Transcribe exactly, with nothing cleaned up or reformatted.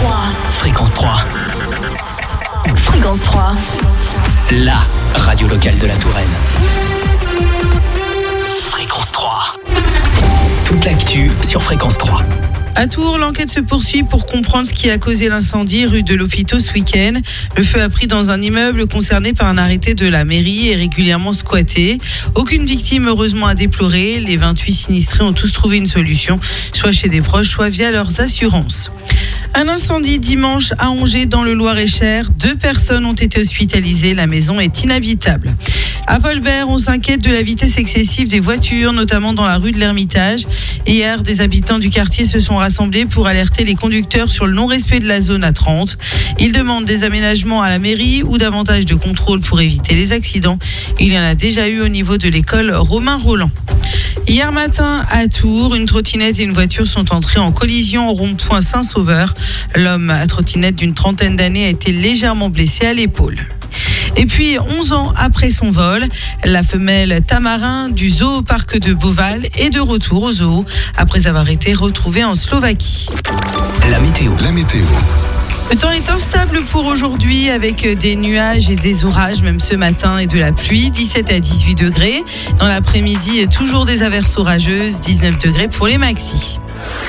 trois. Fréquence trois. Fréquence trois. La radio locale de la Touraine. Fréquence trois. Toute l'actu sur Fréquence trois. À Tours, l'enquête se poursuit pour comprendre ce qui a causé l'incendie rue de l'Hôpital ce week-end. Le feu a pris dans un immeuble concerné par un arrêté de la mairie et régulièrement squatté. Aucune victime heureusement à déplorer. Les vingt-huit sinistrés ont tous trouvé une solution, soit chez des proches, soit via leurs assurances. Un incendie dimanche à Angers dans le Loir-et-Cher. Deux personnes ont été hospitalisées. La maison est inhabitable. À Volbert, on s'inquiète de la vitesse excessive des voitures, notamment dans la rue de l'Ermitage. Hier, des habitants du quartier se sont rassemblés pour alerter les conducteurs sur le non-respect de la zone à trente. Ils demandent des aménagements à la mairie ou davantage de contrôle pour éviter les accidents. Il y en a déjà eu au niveau de l'école Romain Roland. Hier matin, à Tours, une trottinette et une voiture sont entrées en collision au rond-point Saint-Sauveur. L'homme à trottinette d'une trentaine d'années a été légèrement blessé à l'épaule. Et puis, onze ans après son vol, la femelle tamarin du zoo parc de Beauval est de retour au zoo après avoir été retrouvée en Slovaquie. La météo. La météo. Le temps est instable pour aujourd'hui avec des nuages et des orages, même ce matin, et de la pluie, dix-sept à dix-huit degrés. Dans l'après-midi, toujours des averses orageuses, dix-neuf degrés pour les maxis.